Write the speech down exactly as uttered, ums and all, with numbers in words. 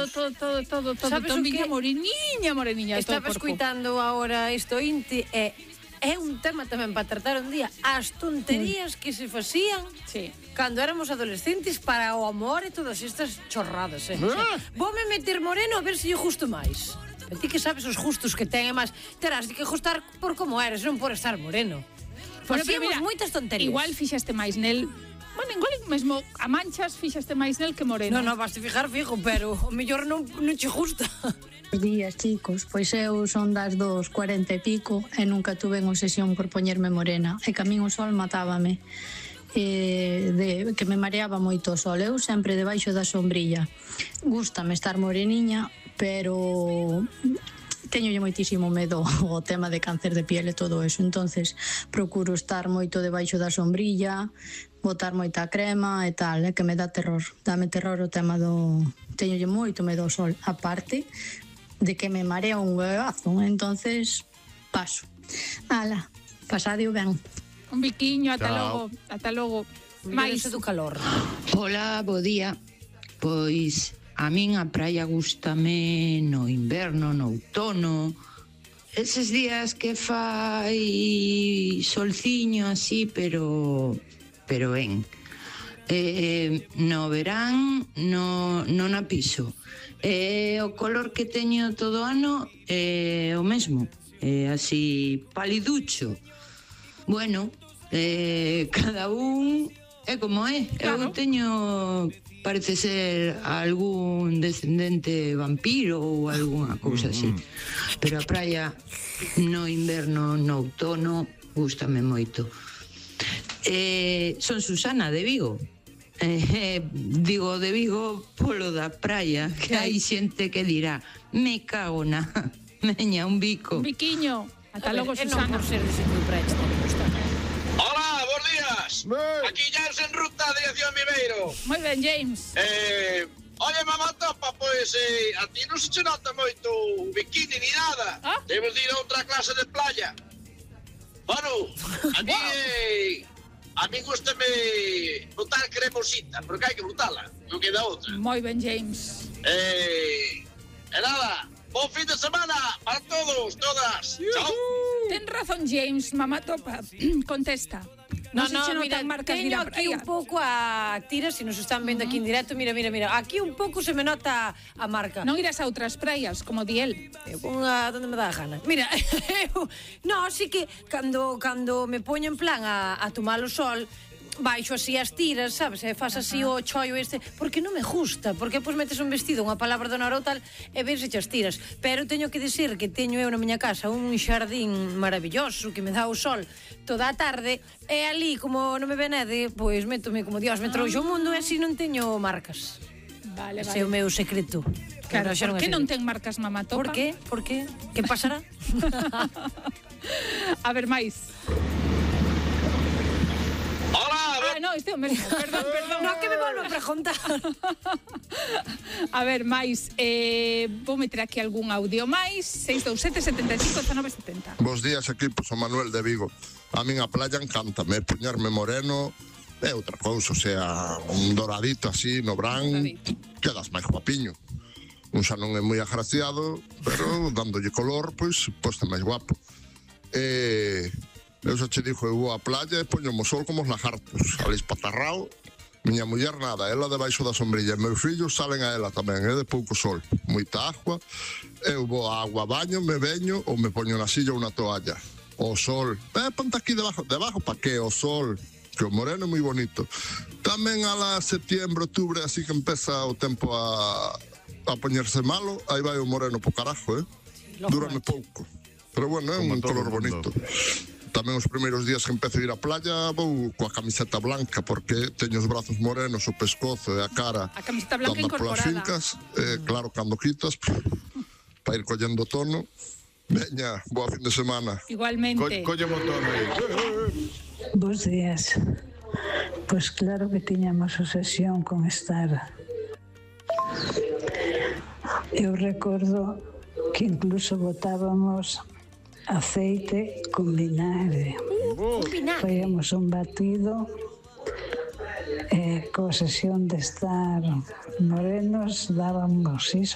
todo, todo, todo, todo. Sabes o Tomiña, que? moreniña, moreniña. Estaba escuitando agora isto inte e é un tema tamén para tratar un día as tonterías que se facían Sí. cando éramos adolescentes para o amor e todas estas chorradas, eh? O sea, voume meter moreno a ver se lle justo máis. E ti que sabes os gustos que ten, e máis terás de que gustar por como eres, non por estar moreno. Bueno, pero Facíamos mira, moitas tonterías. Igual fixaste máis nel. Bueno, igual mesmo a manchas fixaste máis nel que moreno. Non, non, vas te fijar fijo, pero o mellor non, non che gusta. Buenos días, chicos. Pois eu son das dos cuarenta e pico e nunca tuve obsesión por poñerme morena. E que a min o sol matábame. E de, que me mareaba moito o sol. Eu sempre debaixo da sombrilla. Gústame estar moreniña, pero teñolle moitísimo medo ao tema de cáncer de piel e todo eso. Entonces procuro estar moito debaixo da sombrilla, botar moita crema e tal, é que me dá terror. Dame terror o tema do... Teñolle moito medo ao sol. Aparte de que me marea un huevazo, entonces paso. Ala, pasadio ben. Un biquiño, ata Chao. logo, ata logo. Mais Mais do calor. Hola, bo día. Pois a min a praia gústame no inverno, no outono. Eses días que fai solciño así, pero pero ben. Eh, no verán no, non a piso. Eh, o color que teño todo ano é o mesmo, é así paliducho. Bueno, eh, cada un é como é. Claro. Eu teño, parece ser, algún descendente vampiro ou algunha cousa así. Pero a praia no inverno, no outono, gústame moito. Eh, son Susana de Vigo. Eh, digo de Vigo polo da praia, que hai xente que dirá, me cago na meña un bico. un biquiño, ata logo, E non Susana. por ser de sitio praia, está me gusta. Hola, bons días. Aquí Jans en ruta, dirección Viveiro. Moi ben, James. Eh, oye, mamá topa, pois eh, a ti non se che nota moito o bikini ni nada. Ah. Debes de ir a outra clase de playa. Bueno, a mí, eh, a mí gustame botar cremosita, porque hai que botala, non queda outra. Moi ben, James. Eh, e nada, bon fin de semana para todos, todas. Chao. Ten razón, James, mamá topa. Contesta. Non se che mira, notan marcas de teño la aquí praia. un pouco a tira, se nos están vendo aquí en directo, mira, mira, mira, aquí un pouco se me nota a marca. Non irás a outras praias, como di el. Eu unha donde me dá a gana. Mira, eu, no, sí que cando cando me poño en plan a, a tomar o sol, baixo así as tiras, sabes? E faz así o chollo este, porque non me gusta, porque pois metes un vestido, unha palabra do naro tal, e verse as tiras. Pero teño que dicir que teño eu na miña casa un xardín maravilloso que me dá o sol toda a tarde, e ali, como non me venede, pois métome como Dios me trouxo o mundo e así non teño marcas. Vale, Ese é o vale. meu secreto. Claro, Pero xa por é que non secreto. ten marcas, mamá topa? Por qué? Por qué? Que pasará? A ver, máis. Hola, Ah, no, este é o mesmo. Perdón, perdón. No, que me volvo a preguntar. A ver, máis. Eh, vou meter aquí algún audio máis. seis dous sete, sete cinco, nove sete cero. Bos días, equipo, son Manuel de Vigo. A min a playa encántame, poñerme moreno é outra cousa, o sea, un doradito así no bran, Doradito. quedas máis guapiño. Un xa non é moi agraciado, pero dándolle color, pois, poste máis guapo. E eu xa che dixo, eu vou á playa e poño o sol como os lagartos, ali espatarrao. Miña muller nada, ela debaixo da sombrilla, e meus fillos salen a ela tamén, é de pouco sol, moita agua. Eu vou á agua, baño, me veño ou me poño na silla ou na toalla. O sol, eh, ponte aquí debajo, debajo pa que o sol, que o moreno é moi bonito. Tamén a la septiembre, outubro, así que empeza o tempo a, a poñerse malo, aí vai o moreno po carajo, eh? Dúrame pouco. Pero bueno, é Como un todo color o mundo. bonito. Tamén os primeiros días que empezo a ir á playa vou coa camiseta blanca porque teño os brazos morenos, o pescozo e a cara A camiseta blanca dando polas incorporada. fincas, eh, claro, cando quitas para ir collendo tono. Veña, boa fin de semana. Igualmente. Co colle o botón aí. Bos días. Pois claro que tiñamos obsesión con estar. Eu recordo que incluso botábamos aceite con vinagre. Faiamos un batido e coa sesión de estar morenos dábamos iso